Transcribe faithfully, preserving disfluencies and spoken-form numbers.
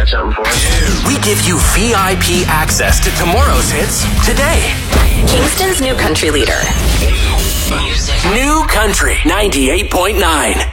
something for us. We give you V I P access to tomorrow's hits today. Kingston's new country leader. New Country ninety-eight point nine.